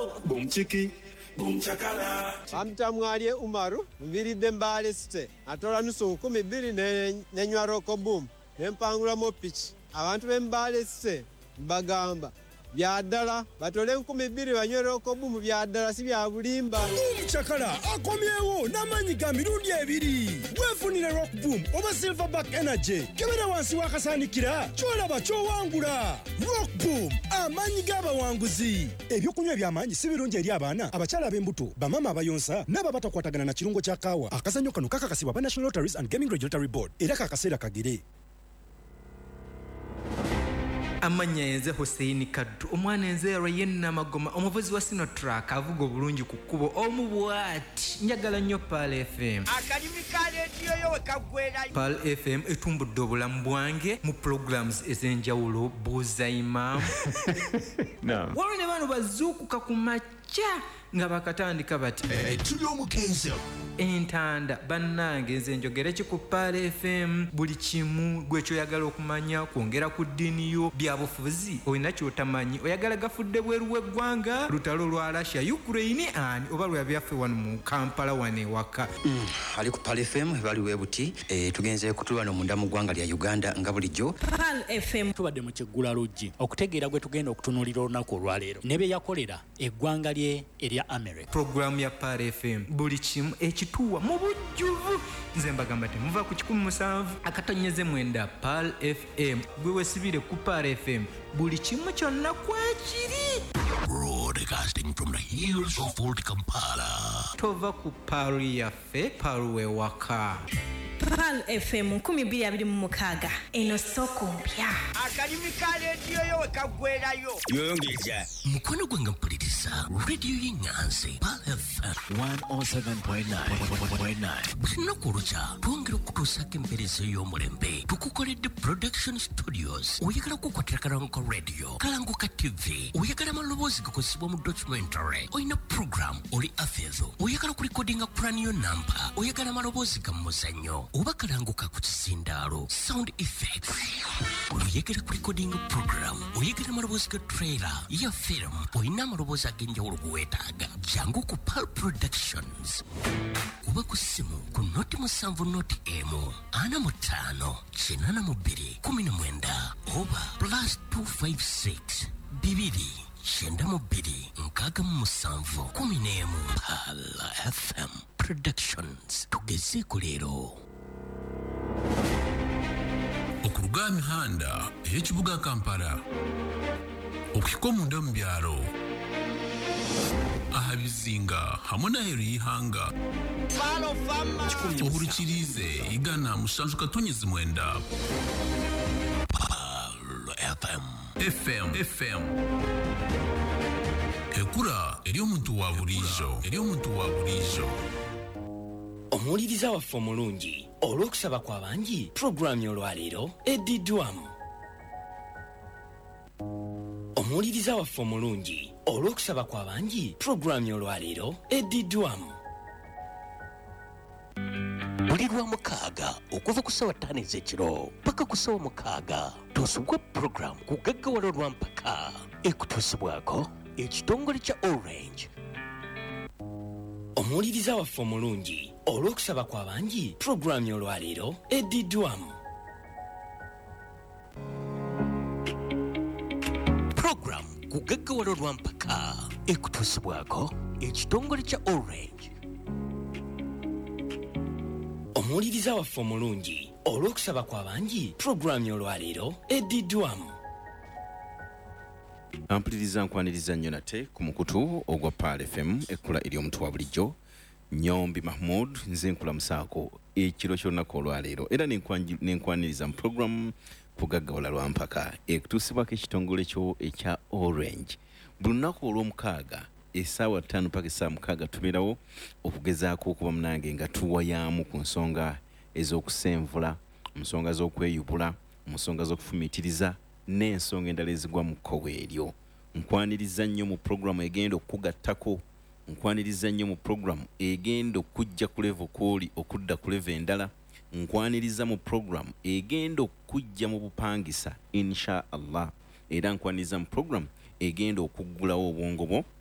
Boom chiki, boom chakala. Amtamwalie Umaru, mviride mbale site. Atola nusu 12 nenywa roko boom. Nempangula mo pitch. Abantu bembale site bagamba. Byadala batole 12 banywe roko boom byadala si bya bulimba. Chakala akomyewo namanyi ga mirundi ebiri. Wefunire rock boom oba Silverback Energy. Kebera wansi wakasanikira. Cholaba chowangula. Rock boom amanyi g'abawanguzi. Ebyokunywa ebyamanyi si birungi eri abaana abakyala ab'embuto bamama abayonsa n'ababatakwatagana na kirungo kya kaawa. Akazannyo kano kakakasibwa ba National Lotteries and Gaming Regulatory Board era kakaseera kagere. Amanya yenze Hussein Kaddu omwana enzeero yenna magoma omuvuzi wa Sino Track avuga obulungi ku kkubo omubwati njagala nnyo Pal FM akalimi ka radio yo wekagwera Pal FM etumbudde obulamu bwange mu programs ez'enjawulo buuza imam waliwo ne bano bazuukuka ku makya nga bakatandika bati Tuli omukenzo. entanda bannange nze njogera ki ku Pal FM buli kimu gwe kyoyagala okumanya kwongera ku ddiini yo byabufuzi olina kyotamanyi oyagala gafudde bweru w'eggwanga lutalo lwa Russia Ukraine ani oba lwa byaffe wano mu Kampala wane ewaka ali ku Pal FM bali webuti tugenze kutulwana munda mu ggwanga lya Uganda nga bulijjo Pal FM tubadde mu Kyeggula Lodge okutegeera gwe tugenda okutunuulira olunaku olwaleero ne bye yakolera eggwanga lye erya America. Programu ya Pal FM buli kimu ekituwa mu bujjuvu nze mbagamba temuva ku 17 akatonyeze mwenda Pal FM gwe wesibire ku Pal FM buli kimu kyonna kwekiri. Broadcasting from the hills of Old Kampala. Tova ku Pal yaffe Pal wewaka. Pal FM 1226 eno soko mpya akalimi ka radio yo wekagwerayo Yongeza. mukono gwange mpuliriza radio y'Enganzi Pal FM 107.9. lunaku olukya twongera okutuusako empeereza y'omulembe tukukoledde production studios oyagala kukwatira kalanguka radio kalanguka tv oyagala amaloboozi gakozesebwa mu documentary oyina program oli afezo oyagala kulikodinga plan yo nampa oyagala amaloboozi ga muzannyo oba kalanguka ku kizindaalo sound effects oyagala kulikodinga program oyagala amaloboozi ga trailer ya film oyina amaloboozi ag'enjawulo kuweetaaga jangu ku Pal Productions kuba ku simu ku noti 7 ana 5 8 19 oba +256 bibiri 92 11 Pal FM Productions tugezeeko leero. Okuruga mihanda y'ekibuga Kampala okuhika omunda mu byalo ahabizinga hamwe n'aheru y'ihanga obulukirize igana musanju katonyezi mwenda Pal FM ekura eri omuntu wa bulijjo Omuwuliriza waffe omulungi olw'okusaba kw'abangi programu y'olwaleero eddiddwamu. Omuwuliriza waffe omulungi olw'okusaba kw'abangi programu y'olwaleero eddiddwamu. Buli Lwamukaaga okuva ku ssaawa 5 ez'ekiro paka ku ssaawa 6 tuusubwa programu ku gaggawalo lwampaka ekutuusibwako ekitongole kya Orange. Omuwuliriza waffe omulungi olw'okusaba kw'abangi programu y'olwaleero eddiddwamu. Programu ku gaggawalo lwampaka ekutuusibwako ekitongole kya Orange. Omuwuliriza waffe omulungi olw'okusaba kw'abangi programu y'olwaleero eddiddwamu. Ampuliriza nkwaniriza nnyo nate ku mukutu ogwa Pal FM ekkula eri omuntu wa bulijjo Nyombi Mahmoud nze nkulamusaako ekiro ky'olunaku olwaleero era nenkwaniriza mu program ku gaggawala lwampaka ekutuusibwako ekitongole kyo ekya Orange buli lunaku olw'omukaaga essaawa 5 paka essaawa 6 tubeerawo okugezaako okuba munange nga tuwayaamu ku nsonga ez'okusenvula mu nsonga z'okweyubula mu nsonga z'okufumiitiriza n'ensonga endala ezigwa mu kkowe eryo. Nkwaniriza nnyo mu programu egenda okugattako nkwaniriza nnyo mu programu egenda okujja ku level kw'oli okudda ku level endala nkwaniriza mu programu egenda okujja mu bupangisa insha Allah era nkwaniriza mu programu egenda okuggulawo obwongo bwo